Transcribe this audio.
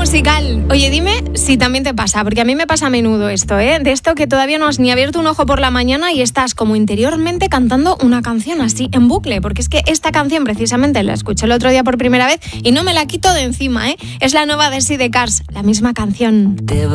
musical. Oye, dime si también te pasa, porque a mí me pasa a menudo esto, ¿eh? De esto que todavía no has ni abierto un ojo por la mañana y estás como interiormente cantando una canción así en bucle, porque es que esta canción precisamente la escuché el otro día por primera vez y no me la quito de encima, ¿eh? Es la nueva de Sidecars, la misma canción. Te